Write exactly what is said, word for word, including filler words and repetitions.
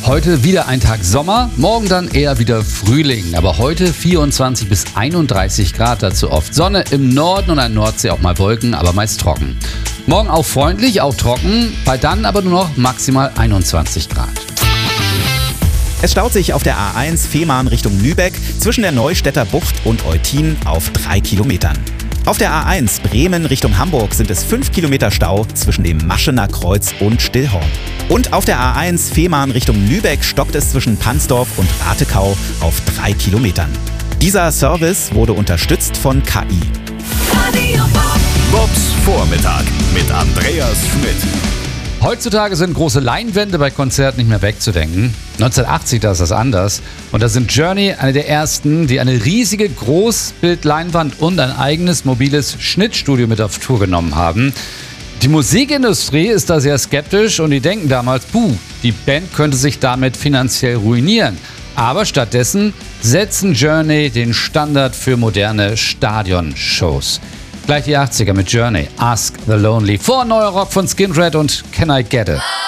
Heute wieder ein Tag Sommer, morgen dann eher wieder Frühling. Aber heute vierundzwanzig bis einunddreißig Grad, dazu oft Sonne, im Norden und an Nordsee auch mal Wolken, aber meist trocken. Morgen auch freundlich, auch trocken, bei dann aber nur noch maximal einundzwanzig Grad. Es staut sich auf der A eins Fehmarn Richtung Lübeck zwischen der Neustädter Bucht und Eutin auf drei Kilometern. Auf der A eins Bremen Richtung Hamburg sind es fünf Kilometer Stau zwischen dem Maschener Kreuz und Stillhorn. Und auf der A eins Fehmarn Richtung Lübeck stockt es zwischen Pansdorf und Ratekau auf drei Kilometern. Dieser Service wurde unterstützt von K I. Bobs Vormittag mit Andreas Schmidt. Heutzutage sind große Leinwände bei Konzerten nicht mehr wegzudenken. neunzehnhundertachtzig, da ist das anders. Und da sind Journey eine der ersten, die eine riesige Großbildleinwand und ein eigenes mobiles Schnittstudio mit auf Tour genommen haben. Die Musikindustrie ist da sehr skeptisch und die denken damals, puh, die Band könnte sich damit finanziell ruinieren. Aber stattdessen setzen Journey den Standard für moderne Stadionshows. Gleich die achtziger mit Journey, Ask the Lonely. Vor neuer Rock von Skin Red und Can I Get It?